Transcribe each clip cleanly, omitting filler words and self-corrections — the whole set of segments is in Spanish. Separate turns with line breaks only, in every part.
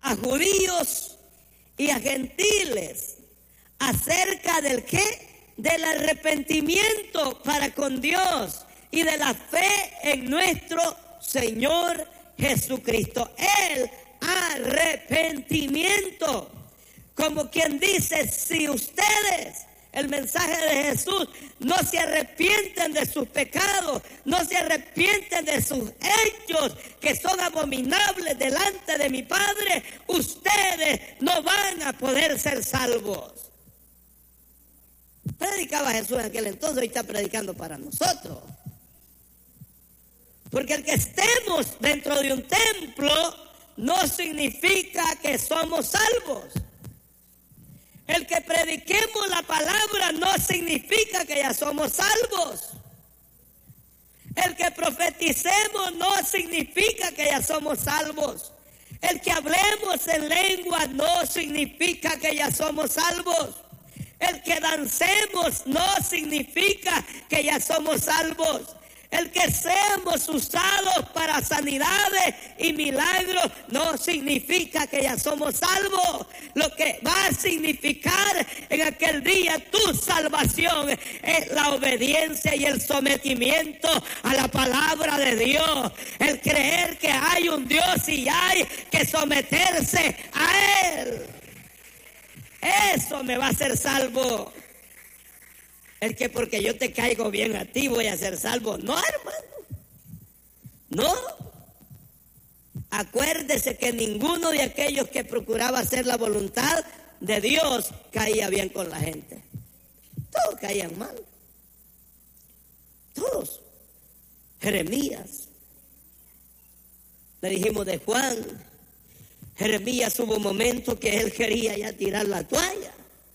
a judíos y a gentiles acerca del ¿qué? Del arrepentimiento para con Dios y de la fe en nuestro Señor Jesucristo. El arrepentimiento, como quien dice, si ustedes, el mensaje de Jesús, no se arrepienten de sus pecados, no se arrepienten de sus hechos que son abominables delante de mi Padre, ustedes no van a poder ser salvos. Predicaba Jesús en aquel entonces y está predicando para nosotros. Porque el que estemos dentro de un templo no significa que somos salvos. El que prediquemos la palabra no significa que ya somos salvos. El que profeticemos no significa que ya somos salvos. El que hablemos en lengua no significa que ya somos salvos. El que dancemos no significa que ya somos salvos. El que seamos usados para sanidades y milagros no significa que ya somos salvos. Lo que va a significar en aquel día tu salvación es la obediencia y el sometimiento a la palabra de Dios. El creer que hay un Dios y hay que someterse a Él. Eso me va a hacer salvo. El que porque yo te caigo bien a ti voy a ser salvo. No, hermano. No. Acuérdese que ninguno de aquellos que procuraba hacer la voluntad de Dios caía bien con la gente. Todos caían mal. Todos. Jeremías. Le dijimos de Juan. Jeremías hubo un momento que él quería ya tirar la toalla.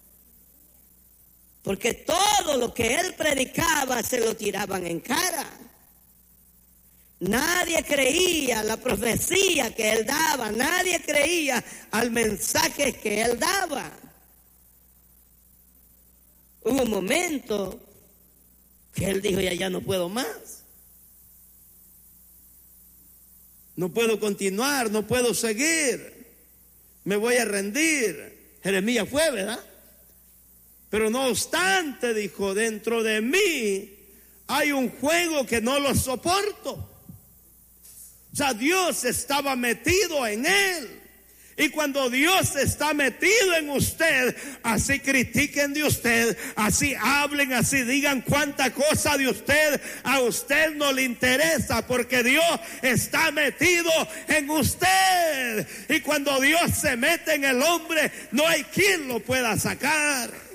Porque todo lo que él predicaba se lo tiraban en cara. Nadie creía la profecía que él daba. Nadie creía al mensaje que él daba. Hubo un momento que él dijo, ya no puedo más. No puedo continuar, no puedo seguir. Me voy a rendir. Jeremías fue, ¿verdad? Pero no obstante, dijo, dentro de mí hay un fuego que no lo soporto. O sea, Dios estaba metido en él. Y cuando Dios está metido en usted, así critiquen de usted, así hablen, así digan cuánta cosa de usted, a usted no le interesa, porque Dios está metido en usted. Y cuando Dios se mete en el hombre, no hay quien lo pueda sacar.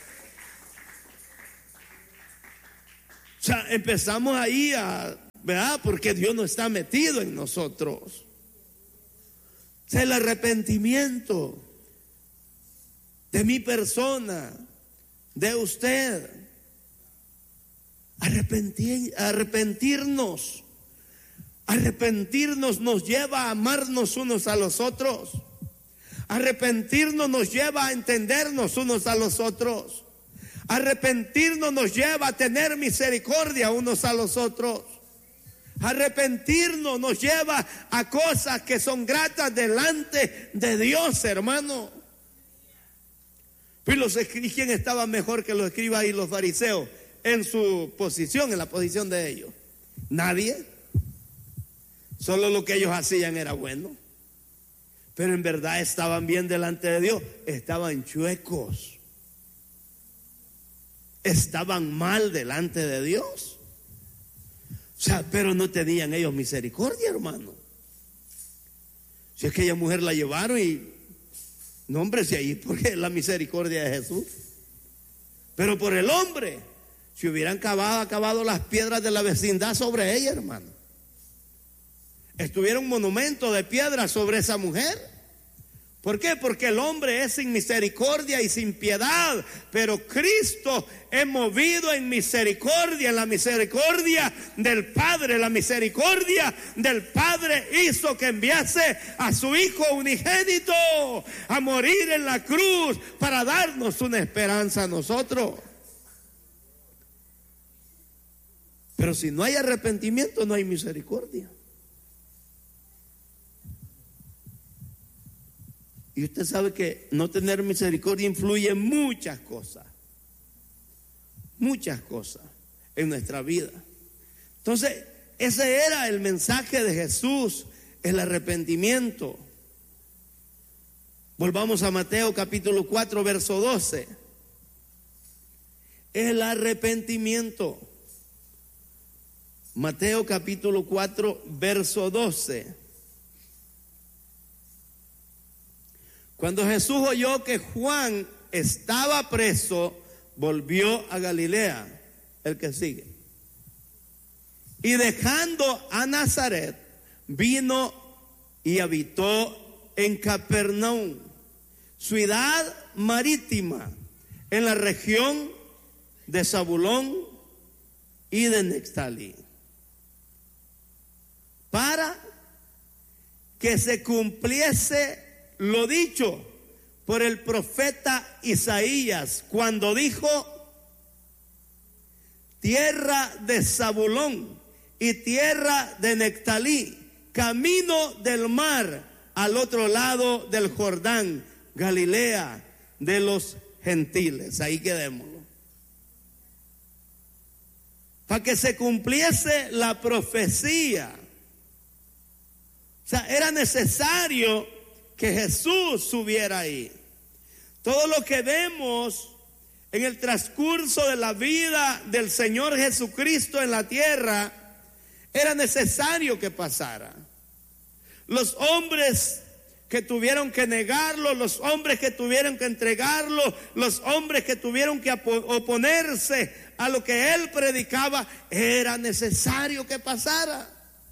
O sea, empezamos ahí ¿verdad? Porque Dios no está metido en nosotros. O sea, el arrepentimiento de mi persona, de usted. Arrepentirnos nos lleva a amarnos unos a los otros. Arrepentirnos nos lleva a entendernos unos a los otros. Arrepentirnos nos lleva a tener misericordia unos a los otros. Arrepentirnos nos lleva a cosas que son gratas delante de Dios, hermano. ¿Y quién estaba mejor que los escribas y los fariseos en su posición, en la posición de ellos? Nadie. Solo lo que ellos hacían era bueno. Pero en verdad estaban bien delante de Dios. Estaban chuecos. Estaban mal delante de Dios. O sea, pero no tenían ellos misericordia, hermano. Si es que aquella mujer la llevaron y no, hombre, si ahí porque la misericordia de Jesús. Pero por el hombre, si hubieran acabado las piedras de la vecindad sobre ella, hermano. Estuviera un monumento de piedra sobre esa mujer. ¿Por qué? Porque el hombre es sin misericordia y sin piedad, pero Cristo es movido en misericordia, en la misericordia del Padre. La misericordia del Padre hizo que enviase a su Hijo unigénito a morir en la cruz para darnos una esperanza a nosotros. Pero si no hay arrepentimiento, no hay misericordia.
Y usted sabe que no tener misericordia influye en muchas cosas en nuestra vida. Entonces, ese era el mensaje de Jesús, el arrepentimiento. Volvamos a Mateo capítulo 4, verso 12. El arrepentimiento. Mateo capítulo 4, verso 12. Cuando Jesús oyó que Juan estaba preso, volvió a Galilea. El que sigue. Y dejando a Nazaret, vino y habitó en Capernaum, ciudad marítima, en la región de Zabulón y de Neftalí, para que se cumpliese lo dicho por el profeta Isaías, cuando dijo: tierra de Zabulón y tierra de Neftalí, camino del mar, al otro lado del Jordán, Galilea de los gentiles. Ahí quedémoslo. Para que se cumpliese la profecía. O sea, era necesario que Jesús subiera ahí. Todo lo que vemos en el transcurso de la vida del Señor Jesucristo en la tierra, era necesario que pasara. Los hombres que tuvieron que negarlo, los hombres que tuvieron que entregarlo, los hombres que tuvieron que oponerse a lo que él predicaba, era necesario que pasara.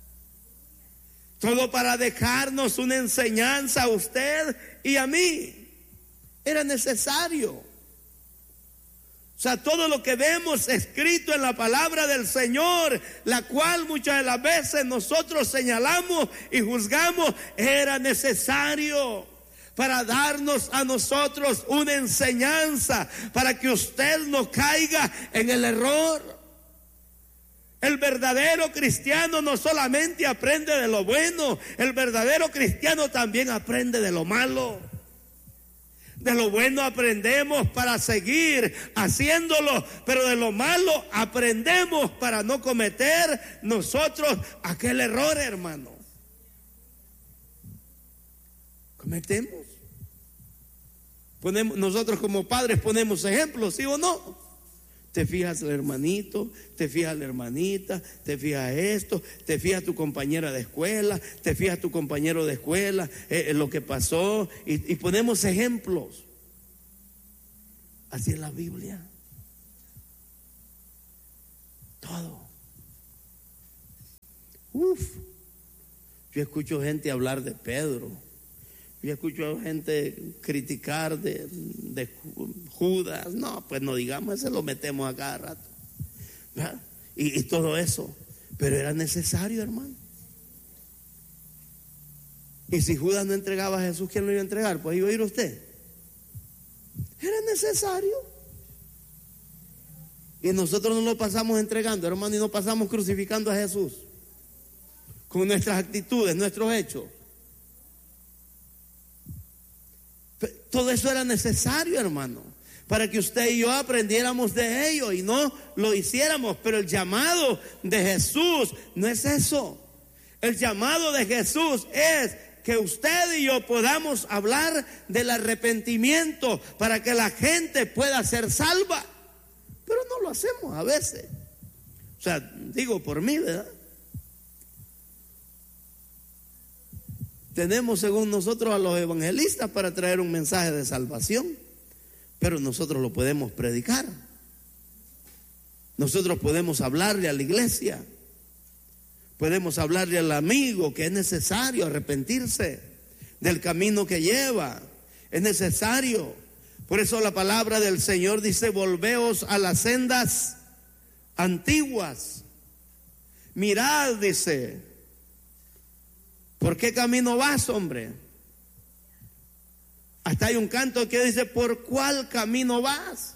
Todo para dejarnos una enseñanza a usted y a mí. Era necesario. O sea, todo lo que vemos escrito en la palabra del Señor, la cual muchas de las veces nosotros señalamos y juzgamos, era necesario para darnos a nosotros una enseñanza, para que usted no caiga en el error. El verdadero cristiano no solamente aprende de lo bueno, el verdadero cristiano también aprende de lo malo. De lo bueno aprendemos para seguir haciéndolo, pero de lo malo aprendemos para no cometer nosotros aquel error, hermano. Cometemos. Nosotros como padres ponemos ejemplos, ¿sí o no? Te fijas el hermanito, te fijas la hermanita, te fijas esto, te fijas tu compañera de escuela, te fijas tu compañero de escuela, lo que pasó, y ponemos ejemplos. Así es la Biblia. Todo. Yo escucho gente hablar de Pedro. Yo escucho gente criticar de Judas. No, pues no digamos, ese lo metemos a cada rato. Y todo eso. Pero era necesario, hermano. Y si Judas no entregaba a Jesús, ¿quién lo iba a entregar? Pues iba a ir usted. Era necesario. Y nosotros no lo pasamos entregando, hermano, y no pasamos crucificando a Jesús con nuestras actitudes, nuestros hechos. Todo eso era necesario, hermano, para que usted y yo aprendiéramos de ello y no lo hiciéramos. Pero el llamado de Jesús no es eso. El llamado de Jesús es que usted y yo podamos hablar del arrepentimiento para que la gente pueda ser salva. Pero no lo hacemos a veces. O sea, digo por mí, ¿verdad? Tenemos según nosotros a los evangelistas para traer un mensaje de salvación, pero nosotros lo podemos predicar. Nosotros podemos hablarle a la iglesia, podemos hablarle al amigo que es necesario arrepentirse del camino que lleva. Es necesario. Por eso la palabra del Señor dice: volveos a las sendas antiguas. Mirad, dice, ¿por qué camino vas, hombre? Hasta hay un canto que dice: ¿por cuál camino vas?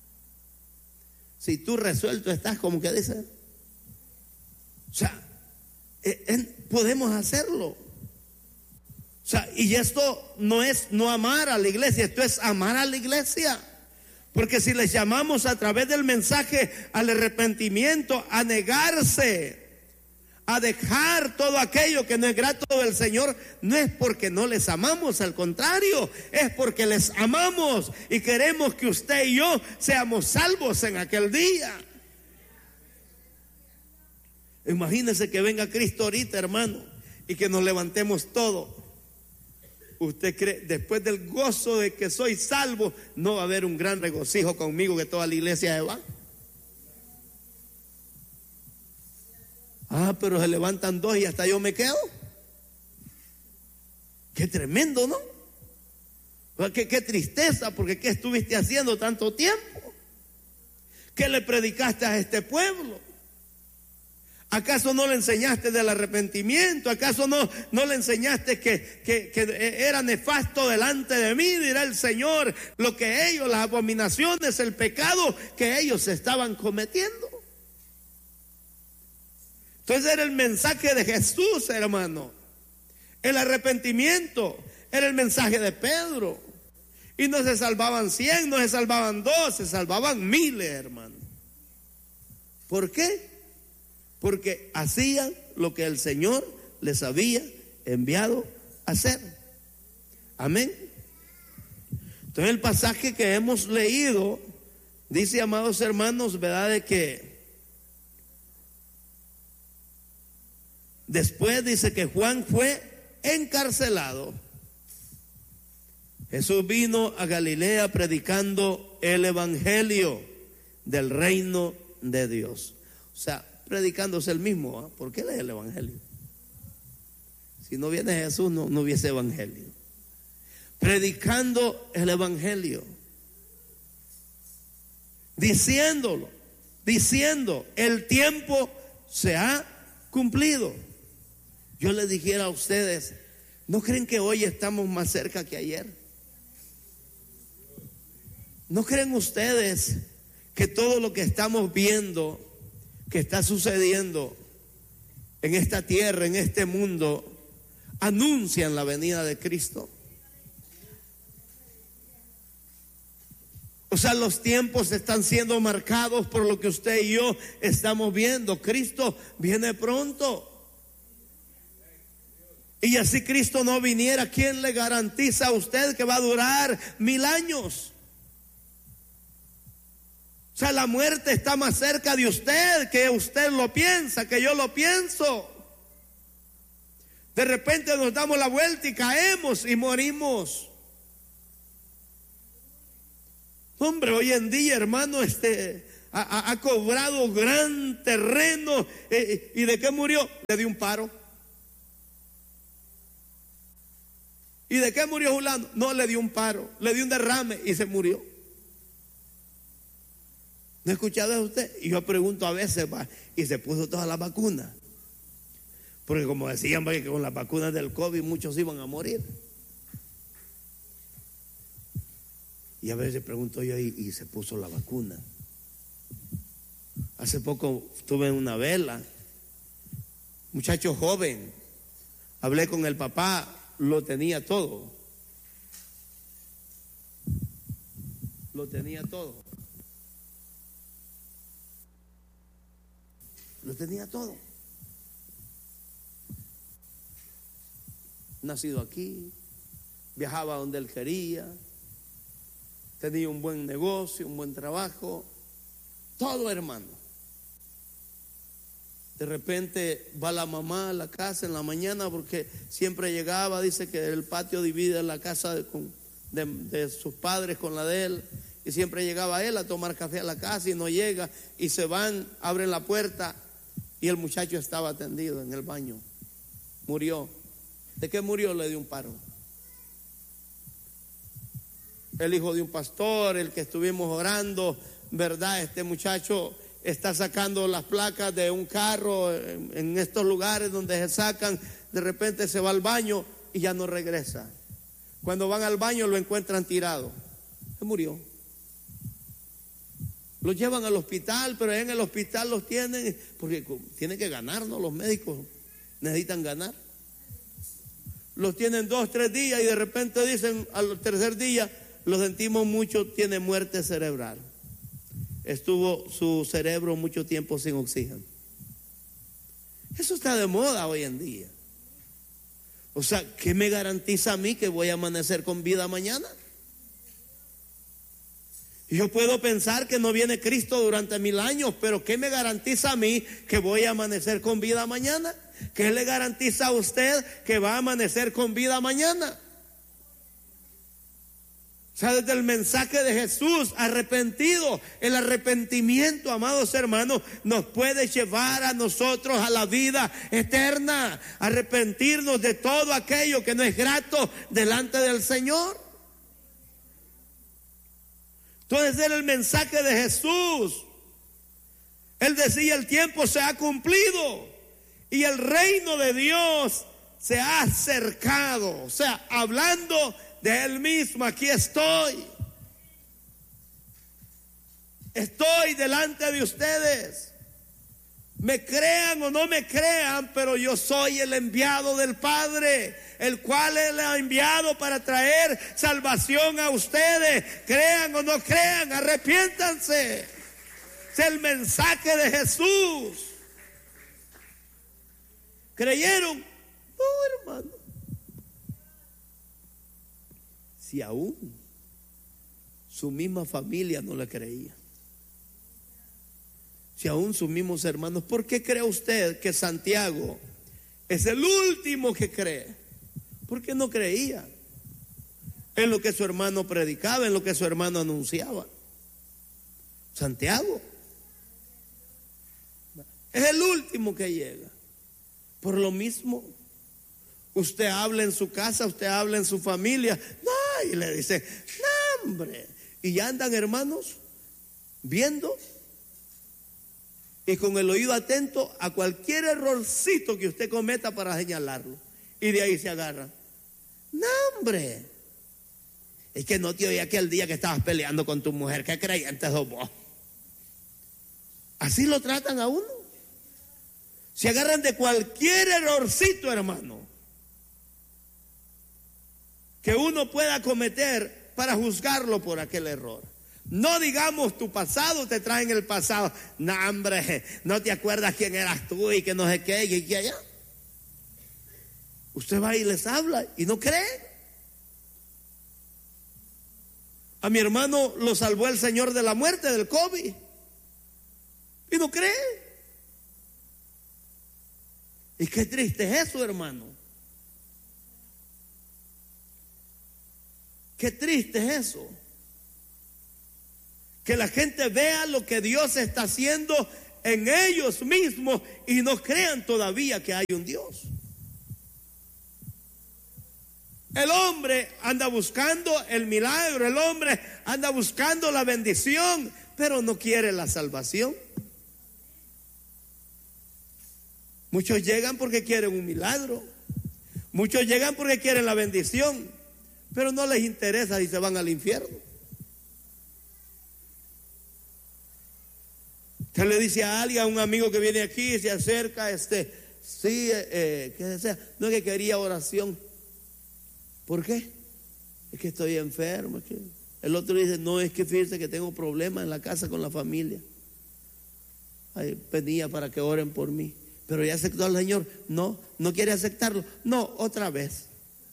Si tú resuelto estás, como que dice. O sea, podemos hacerlo. O O sea, y esto no es no amar a la iglesia, esto es amar a la iglesia. Porque si les llamamos a través del mensaje al arrepentimiento, a negarse, a dejar todo aquello que no es grato del Señor, no es porque no les amamos, al contrario, es porque les amamos y queremos que usted y yo seamos salvos en aquel día. Imagínese que venga Cristo ahorita, hermano, y que nos levantemos todos. ¿Usted cree, después del gozo de que soy salvo, no va a haber un gran regocijo conmigo que toda la iglesia se va? Pero se levantan dos y hasta yo me quedo. Qué tremendo, ¿no? Qué tristeza, porque ¿qué estuviste haciendo tanto tiempo? ¿Qué le predicaste a este pueblo? ¿Acaso no le enseñaste del arrepentimiento? ¿Acaso no le enseñaste que era nefasto delante de mí, dirá el Señor, lo que ellos, las abominaciones, el pecado que ellos estaban cometiendo? Entonces era el mensaje de Jesús, hermano. El arrepentimiento era el mensaje de Pedro. Y no se salvaban 100, no se salvaban 2, se salvaban miles, hermano. ¿Por qué? Porque hacían lo que el Señor les había enviado a hacer. Amén. Entonces el pasaje que hemos leído dice, amados hermanos, ¿verdad? De que después dice que Juan fue encarcelado. Jesús vino a Galilea predicando el evangelio del reino de Dios. O sea, predicándose el mismo, ¿eh? ¿Por qué lee el evangelio? Si no viene Jesús, no hubiese evangelio. Predicando el evangelio, diciendo, el tiempo se ha cumplido. Yo les dijera a ustedes, ¿no creen que hoy estamos más cerca que ayer? ¿No creen ustedes que todo lo que estamos viendo, que está sucediendo en esta tierra, en este mundo, anuncian la venida de Cristo? O sea, los tiempos están siendo marcados por lo que usted y yo estamos viendo. Cristo viene pronto. Y así Cristo no viniera, ¿quién le garantiza a usted que va a durar 1000 años? O sea, la muerte está más cerca de usted que usted lo piensa, que yo lo pienso. De repente nos damos la vuelta y caemos y morimos. Hombre, hoy en día, hermano, ha cobrado gran terreno. ¿Y de qué murió? Le dio un paro. ¿Y de qué murió Julano? No, le dio un paro, le dio un derrame y se murió. ¿No ha escuchado a usted? Y yo pregunto a veces, y se puso todas las vacunas. Porque como decían, que con las vacunas del COVID muchos iban a morir. Y a veces pregunto yo, y se puso la vacuna. Hace poco estuve en una vela, muchacho joven, hablé con el papá, lo tenía todo. Lo tenía todo. Lo tenía todo. Nacido aquí, viajaba donde él quería, tenía un buen negocio, un buen trabajo, todo, hermano. De repente va la mamá a la casa en la mañana, porque siempre llegaba, dice que el patio divide la casa de sus padres con la de él, y siempre llegaba él a tomar café a la casa y no llega, y se van, abren la puerta y el muchacho estaba tendido en el baño, murió. ¿De qué murió? Le dio un paro. El hijo de un pastor, el que estuvimos orando, ¿verdad? Este muchacho está sacando las placas de un carro en estos lugares donde se sacan, de repente se va al baño y ya no regresa. Cuando van al baño lo encuentran tirado. Se murió. Los llevan al hospital, pero en el hospital los tienen, porque tienen que ganar, ¿no? Los médicos necesitan ganar. los tienen 2, 3 días y de repente dicen al tercer día, lo sentimos mucho, tiene muerte cerebral. Estuvo su cerebro mucho tiempo sin oxígeno. Eso está de moda hoy en día. O sea, ¿qué me garantiza a mí que voy a amanecer con vida mañana? Yo puedo pensar que no viene Cristo durante 1000 años, pero ¿qué me garantiza a mí que voy a amanecer con vida mañana? ¿Qué le garantiza a usted que va a amanecer con vida mañana? O sea, desde el mensaje de Jesús, arrepentido, el arrepentimiento, amados hermanos, nos puede llevar a nosotros a la vida eterna. Arrepentirnos de todo aquello que no es grato delante del Señor. Entonces era el mensaje de Jesús. Él decía, el tiempo se ha cumplido y el reino de Dios se ha acercado. O sea, hablando de Él mismo, aquí estoy. Estoy delante de ustedes. Me crean o no me crean, pero yo soy el enviado del Padre, el cual Él ha enviado para traer salvación a ustedes. Crean o no crean, arrepiéntanse. Es el mensaje de Jesús. ¿Creyeron? No, hermano. Si aún su misma familia no le creía, si aún sus mismos hermanos, ¿por qué cree usted que Santiago es el último que cree? Porque no creía en lo que su hermano predicaba, en lo que su hermano anunciaba. Santiago es el último que llega. Por lo mismo, usted habla en su casa, usted habla en su familia, no, y le dice, no, hombre, y ya andan, hermanos, viendo y con el oído atento a cualquier errorcito que usted cometa para señalarlo, y de ahí se agarra. No, hombre, es que no te oí aquel día que estabas peleando con tu mujer, qué creyente sos vos. Así lo tratan a uno. Se agarran de cualquier errorcito, hermano, que uno pueda cometer para juzgarlo por aquel error. No digamos tu pasado, te traen el pasado. No, hombre, no te acuerdas quién eras tú y que no sé qué y que allá. Usted va y les habla y no cree. A mi hermano lo salvó el Señor de la muerte, del COVID, y no cree. Y qué triste es eso, hermano. Qué triste es eso. Que la gente vea lo que Dios está haciendo en ellos mismos y no crean todavía que hay un Dios. El hombre anda buscando el milagro, el hombre anda buscando la bendición, pero no quiere la salvación. Muchos llegan porque quieren un milagro, muchos llegan porque quieren la bendición, pero no les interesa si se van al infierno. Usted le dice a alguien, a un amigo que viene aquí, se acerca, sí, ¿qué desea? No, es que quería oración. ¿Por qué? Es que estoy enfermo. El otro dice, no, es que fíjese que tengo problemas en la casa con la familia. Ay, venía para que oren por mí. Pero ya aceptó al Señor. No, no quiere aceptarlo. No, otra vez.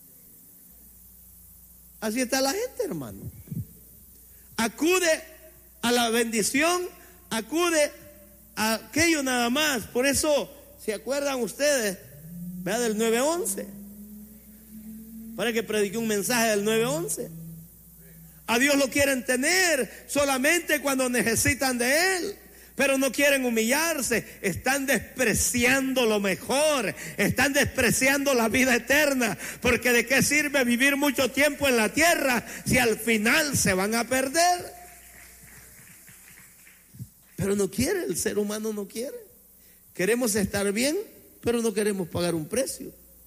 Así está la gente, hermano. Acude a la bendición, acude a aquello nada más. Por eso, ¿se acuerdan ustedes? Vea del 9:11. Para que predique un mensaje del 9:11. A Dios lo quieren tener solamente cuando necesitan de Él, pero no quieren humillarse. Están despreciando lo mejor, están despreciando la vida eterna, porque ¿de qué sirve vivir mucho tiempo en la tierra si al final se van a perder? Pero no quiere, el ser humano no quiere. Queremos estar bien, pero no queremos pagar un precio.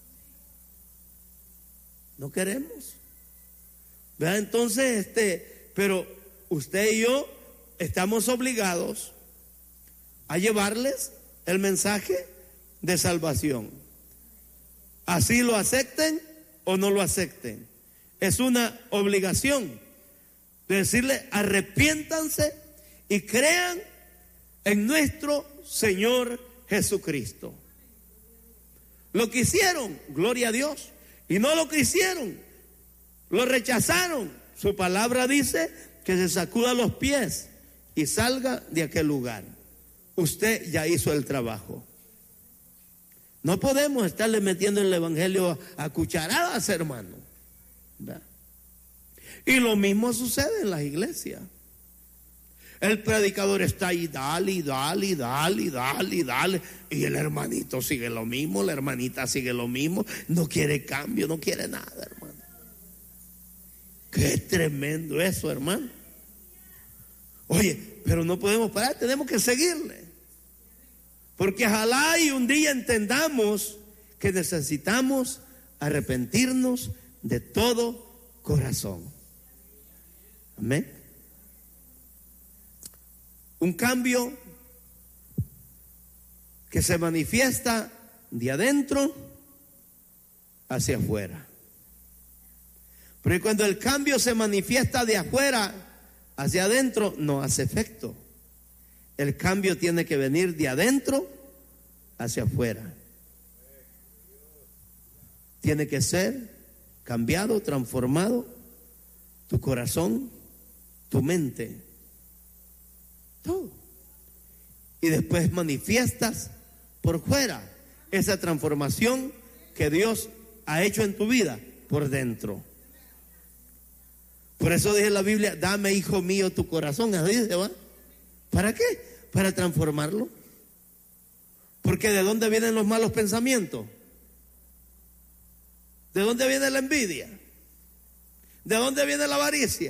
No queremos. Vea, entonces, pero usted y yo estamos obligados a llevarles el mensaje de salvación. Así lo acepten o no lo acepten. Es una obligación de decirle: arrepiéntanse y crean en nuestro Señor Jesucristo. Lo que hicieron, gloria a Dios, y no lo que hicieron, lo rechazaron. Su palabra dice que se sacuda los pies y salga de aquel lugar. Usted ya hizo el trabajo. No podemos estarle metiendo el evangelio a cucharadas, hermano. ¿Verdad? Y lo mismo sucede en las iglesias. El predicador está ahí, dale, y el hermanito sigue lo mismo, la hermanita sigue lo mismo, no quiere cambio, no quiere nada, hermano. Qué tremendo eso, hermano. Oye, pero no podemos parar, tenemos que seguirle. Porque ojalá y un día entendamos que necesitamos arrepentirnos de todo corazón. Amén. Un cambio que se manifiesta de adentro hacia afuera. Porque cuando el cambio se manifiesta de afuera hacia adentro, no hace efecto. El cambio tiene que venir de adentro hacia afuera. Tiene que ser cambiado, transformado tu corazón, tu mente, todo. Y después manifiestas por fuera esa transformación que Dios ha hecho en tu vida por dentro. Por eso dice la Biblia: dame, hijo mío, tu corazón. Así dice, ¿va? ¿Para qué? Para transformarlo. Porque ¿de dónde vienen los malos pensamientos? ¿De dónde viene la envidia? ¿De dónde viene la avaricia?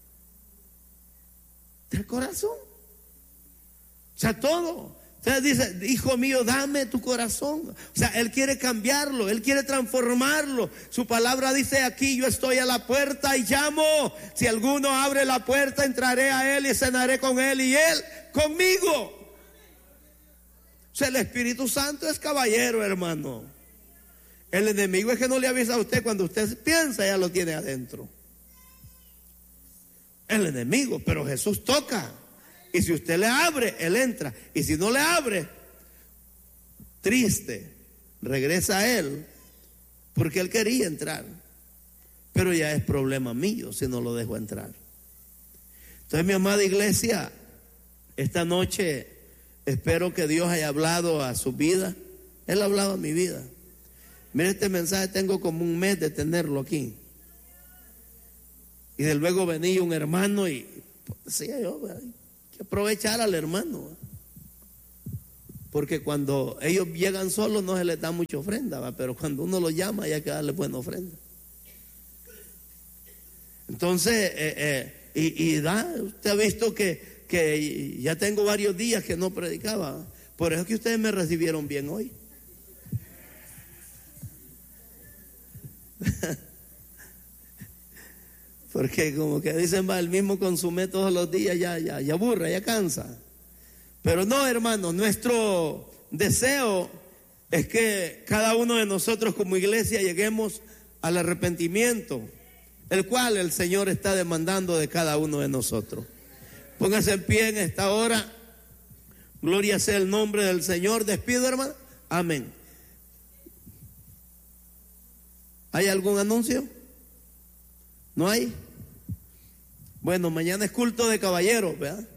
Del corazón. O sea, todo. Usted dice: hijo mío, dame tu corazón. O sea, Él quiere cambiarlo, Él quiere transformarlo. Su palabra dice aquí: yo estoy a la puerta y llamo. Si alguno abre la puerta, entraré a Él y cenaré con Él y Él conmigo. O sea, el Espíritu Santo es caballero, hermano. El enemigo es que no le avisa a usted cuando usted piensa, ya lo tiene adentro. El enemigo, pero Jesús toca. Y si usted le abre, Él entra. Y si no le abre, triste, regresa a Él, porque Él quería entrar. Pero ya es problema mío si no lo dejo entrar. Entonces, mi amada iglesia, esta noche espero que Dios haya hablado a su vida. Él ha hablado a mi vida. Mire, este mensaje tengo como un mes de tenerlo aquí. Y de luego venía un hermano y decía yo, hay que aprovechar al hermano, porque cuando ellos llegan solos no se les da mucha ofrenda, pero cuando uno los llama hay que darle buena ofrenda. Entonces, usted ha visto que ya tengo varios días que no predicaba. Por eso es que ustedes me recibieron bien hoy. Porque como que dicen, va, el mismo consume todos los días, ya aburre, ya cansa. Pero no, hermano, nuestro deseo es que cada uno de nosotros como iglesia lleguemos al arrepentimiento, el cual el Señor está demandando de cada uno de nosotros. Póngase en pie en esta hora. Gloria sea el nombre del Señor. Despido, hermano. Amén. ¿Hay algún anuncio? ¿No hay? Bueno, mañana es culto de caballeros, ¿verdad?